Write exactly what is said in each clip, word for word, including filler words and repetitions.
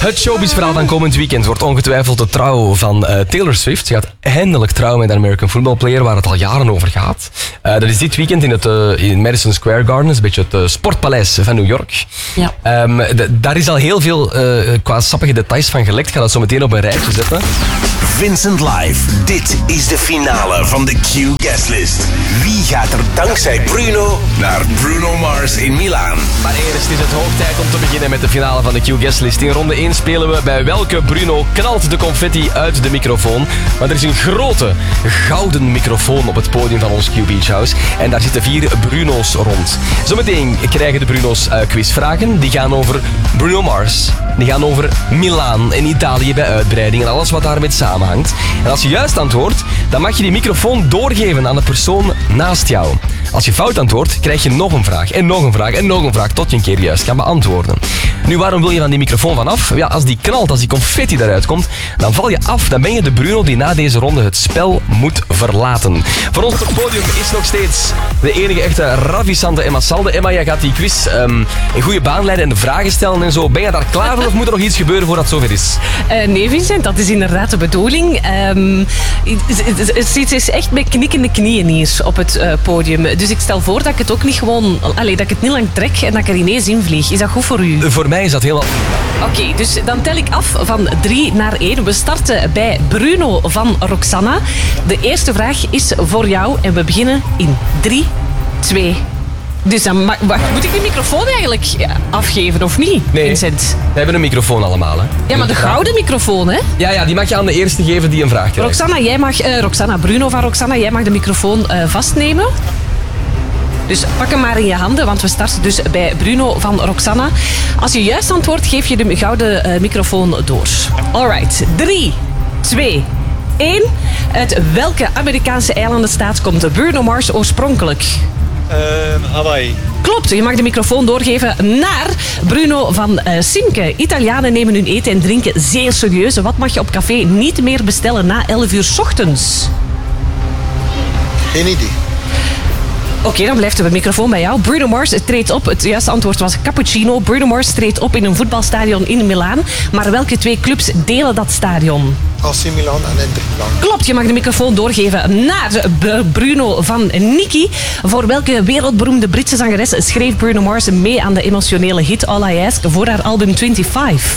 Het showbizverhaal van komend weekend wordt ongetwijfeld de trouw van uh, Taylor Swift. Ze gaat eindelijk trouwen met een American football player waar het al jaren over gaat. Uh, dat is dit weekend in het uh, in Madison Square Garden, een beetje het uh, sportpaleis van New York. Ja. Um, d- daar is al heel veel uh, qua sappige details van gelekt. Ik ga dat zo meteen op een rijtje zetten. Vincent Live. Dit is de finale van de Q Guestlist. Wie gaat er dankzij Bruno naar Bruno Mars in Milaan? Maar eerst is het hoog tijd om te beginnen met de finale van de Q Guestlist. In ronde één spelen we bij welke Bruno knalt de confetti uit de microfoon. Maar er is een grote gouden microfoon op het podium van ons Q Beach House. En daar zitten vier Bruno's rond. Zometeen krijgen de Bruno's uh, quizvragen. Die gaan over Bruno Mars. Die gaan over Milaan en Italië bij uitbreiding en alles wat daarmee samenhangt. En als je juist antwoordt, dan mag je die microfoon doorgeven aan de persoon naast jou. Als je fout antwoordt, krijg je nog een vraag en nog een vraag en nog een vraag tot je een keer juist kan beantwoorden. Nu, waarom wil je van die microfoon vanaf? Ja, als die knalt, als die confetti eruit komt, dan val je af. Dan ben je de Bruno die na deze ronde het spel moet verlaten. Voor ons op het podium is nog steeds de enige echte ravissante Emma Salde. Emma, jij gaat die quiz um, in goede baan leiden en de vragen stellen en zo. Ben je daar klaar voor of moet er nog iets gebeuren voordat het zover is? Uh, nee, Vincent, dat is inderdaad de bedoeling. Um, het is echt met knikkende knieën hier op het uh, podium. Dus ik stel voor dat ik het ook niet gewoon... Allee, dat ik het niet lang trek en dat ik er ineens in vlieg. Is dat goed voor u? Voor mij is dat helemaal... Oké, okay, dus dan tel ik af van drie naar één. We starten bij Bruno van Roxanna. De eerste vraag is voor jou en we beginnen in drie, twee... Dus dan mag, wacht, moet ik die microfoon eigenlijk afgeven of niet, nee, Vincent? We hebben een microfoon allemaal, hè? Ja, maar de gouden microfoon, hè? Ja, ja, die mag je aan de eerste geven die een vraag krijgt. Roxanna, jij mag... Uh, Roxanna, Bruno van Roxanna, jij mag de microfoon uh, vastnemen. Dus pak hem maar in je handen, want we starten dus bij Bruno van Roxanna. Als je juist antwoordt, geef je de gouden uh, microfoon door. Alright, drie, twee, één. Uit welke Amerikaanse eilandenstaat komt Bruno Mars oorspronkelijk? Uh, Hawaii. Klopt, je mag de microfoon doorgeven naar Bruno van uh, Simke. Italianen nemen hun eten en drinken zeer serieus. Wat mag je op café niet meer bestellen na elf uur 's ochtends? Geen idee. Oké, okay, dan blijft de microfoon bij jou. Bruno Mars treedt op. Het juiste antwoord was cappuccino. Bruno Mars treedt op in een voetbalstadion in Milaan. Maar welke twee clubs delen dat stadion? A C Milan en Inter Milan. Klopt, je mag de microfoon doorgeven naar Bruno van Nicky. Voor welke wereldberoemde Britse zangeres schreef Bruno Mars mee aan de emotionele hit All I Ask voor haar album vijfentwintig?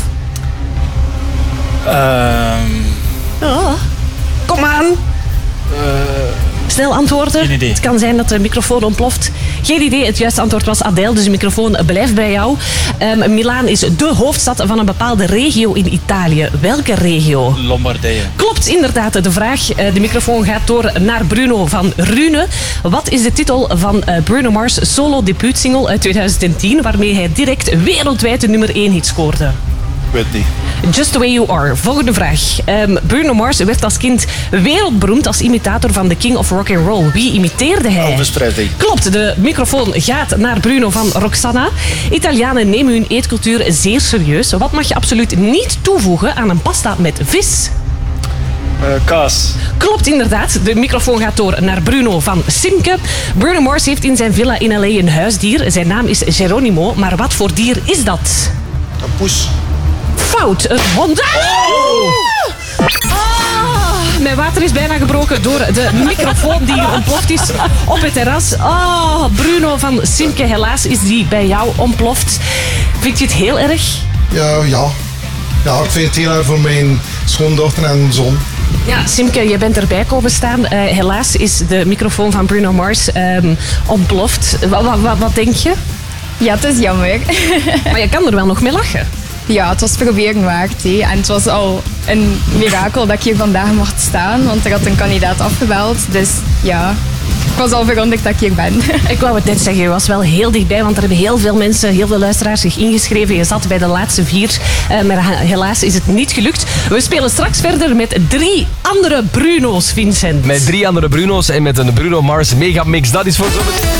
Um, oh. Kom aan. Uh, Snel antwoorden. Geen idee. Het kan zijn dat de microfoon ontploft. Geen idee. Het juiste antwoord was Adele, dus de microfoon blijft bij jou. Um, Milaan is de hoofdstad van een bepaalde regio in Italië. Welke regio? Lombardije. Klopt, inderdaad. De vraag, de microfoon gaat door naar Bruno van Rune. Wat is de titel van Bruno Mars' solo debuutsingle uit twintig tien, waarmee hij direct wereldwijd de nummer één hit scoorde? Ik weet niet. Just the way you are. Volgende vraag. Um, Bruno Mars werd als kind wereldberoemd als imitator van de King of Rock and Roll. Wie imiteerde hij? Elvis Presley. Klopt, de microfoon gaat naar Bruno van Roxanna. Italianen nemen hun eetcultuur zeer serieus. Wat mag je absoluut niet toevoegen aan een pasta met vis? Uh, kaas. Klopt, inderdaad. De microfoon gaat door naar Bruno van Simke. Bruno Mars heeft in zijn villa in L A een huisdier. Zijn naam is Geronimo, maar wat voor dier is dat? Een poes. Fout, een hond. Oh! Oh, mijn water is bijna gebroken door de microfoon die hier ontploft is op het terras. Oh, Bruno van Simke, helaas is die bij jou ontploft. Vind je het heel erg? Ja, ja. Ja, ik vind het heel erg voor mijn schoondochter en zoon. Ja, Simke, je bent erbij komen staan. Uh, helaas is de microfoon van Bruno Mars um, ontploft. Wat, wat, wat denk je? Ja, het is jammer. Maar je kan er wel nog mee lachen. Ja, het was proberen waard. He. En het was al een mirakel dat ik hier vandaag mocht staan, want er had een kandidaat afgebeld. Dus ja, ik was al verwonderd dat ik hier ben. Ik wou het net zeggen, je was wel heel dichtbij, want er hebben heel veel mensen, heel veel luisteraars zich ingeschreven. Je zat bij de laatste vier, maar helaas is het niet gelukt. We spelen straks verder met drie andere Bruno's, Vincent. Met drie andere Bruno's en met een Bruno Mars megamix. Dat is voor zometeen.